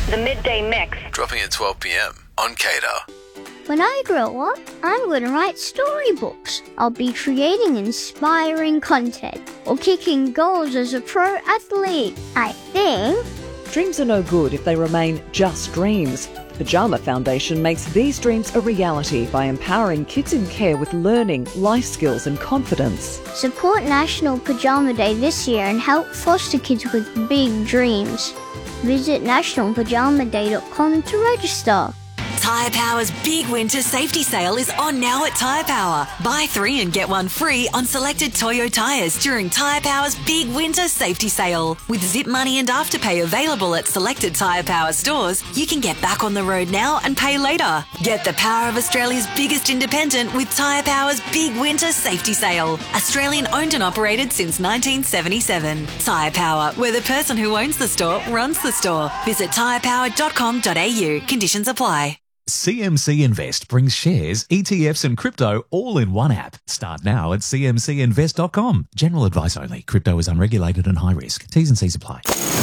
The Midday Mix. Dropping at 12 p.m. on Cater. When I grow up, I'm going to write storybooks. I'll be creating inspiring content or kicking goals as a pro athlete, I think. Dreams are no good if they remain just dreams. Pyjama Foundation makes these dreams a reality by empowering kids in care with learning, life skills and confidence. Support National Pyjama Day this year and help foster kids with big dreams. Visit nationalpajamaday.com to register. Tyre Power's big winter safety sale is on now at Tyre Power. Buy 3 and get 1 free on selected Toyo tyres during Tyre Power's big winter safety sale. With Zip Money and Afterpay available at selected Tyre Power stores, you can get back on the road now and pay later. Get the power of Australia's biggest independent with Tyre Power's big winter safety sale. Australian owned and operated since 1977. Tyre Power, where the person who owns the store runs the store. Visit tyrepower.com.au. Conditions apply. CMC Invest brings shares, ETFs and crypto all in one app. Start now at cmcinvest.com. General advice only. Crypto is unregulated and high risk. T's and C's apply.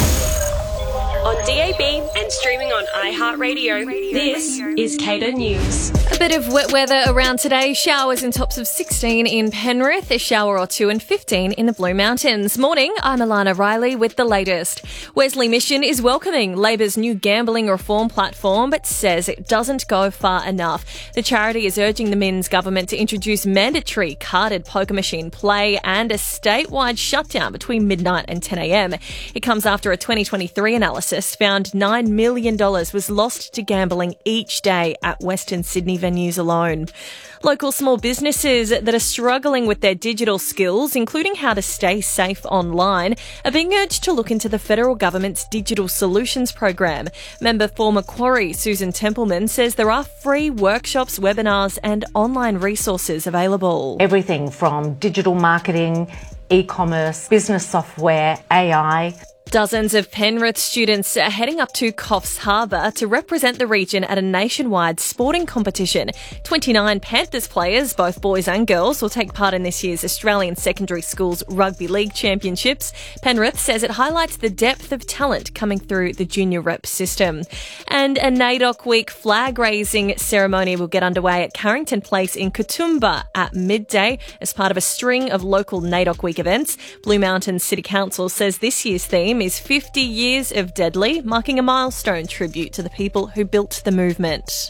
On DAB and streaming on iHeartRadio, this is Cater News. A bit of wet weather around today. Showers in tops of 16 in Penrith, a shower or 2 and 15 in the Blue Mountains. Morning, I'm Alana Riley with the latest. Wesley Mission is welcoming Labor's new gambling reform platform, but says it doesn't go far enough. The charity is urging the Minns government to introduce mandatory carded poker machine play and a statewide shutdown between midnight and 10 a.m. It comes after a 2023 analysis found $9 million was lost to gambling each day at Western Sydney venues alone. Local small businesses that are struggling with their digital skills, including how to stay safe online, are being urged to look into the federal government's Digital Solutions program. Member for Macquarie, Susan Templeman, says there are free workshops, webinars and online resources available. Everything from digital marketing, e-commerce, business software, AI. Dozens of Penrith students are heading up to Coffs Harbour to represent the region at a nationwide sporting competition. 29 Panthers players, both boys and girls, will take part in this year's Australian Secondary Schools Rugby League Championships. Penrith says it highlights the depth of talent coming through the junior rep system. And a NAIDOC Week flag-raising ceremony will get underway at Carrington Place in Katoomba at midday as part of a string of local NAIDOC Week events. Blue Mountains City Council says this year's theme is 50 years of Deadly, marking a milestone tribute to the people who built the movement.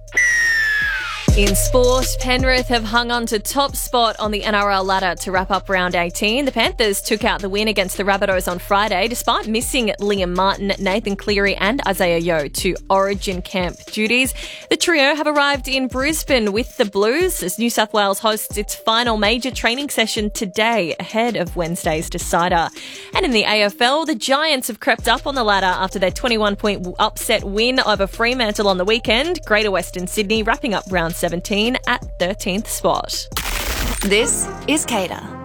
In sport, Penrith have hung on to top spot on the NRL ladder to wrap up round 18. The Panthers took out the win against the Rabbitohs on Friday, despite missing Liam Martin, Nathan Cleary and Isaiah Yeo to Origin camp duties. The trio have arrived in Brisbane with the Blues as New South Wales hosts its final major training session today ahead of Wednesday's decider. And in the AFL, the Giants have crept up on the ladder after their 21-point upset win over Fremantle on the weekend. Greater Western Sydney wrapping up round 17 at 13th spot. This is Cater.